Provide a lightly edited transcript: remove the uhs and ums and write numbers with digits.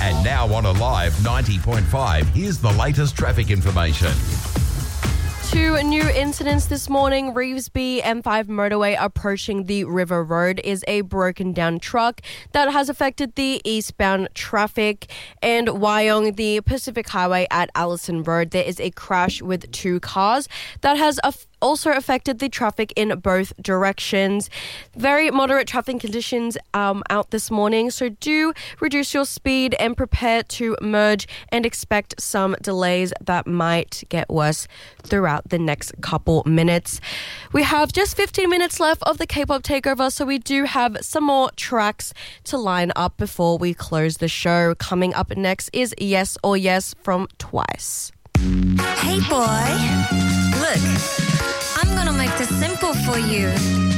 And now on Alive 90.5, here's the latest traffic information. Two new incidents this morning. Revesby M5 motorway approaching the River Road is a broken down truck that has affected the eastbound traffic. And Wyong, the Pacific Highway at Allison Road, there is a crash with two cars that has also affected the traffic in both directions. Very moderate traffic conditions out this morning, so do reduce your speed and prepare to merge and expect some delays that might get worse throughout the next couple minutes. We have just 15 minutes left of the K-pop takeover, so we do have some more tracks to line up before we close the show. Coming up next is Yes or Yes from Twice. Hey boy, look, I'm gonna make this simple for you.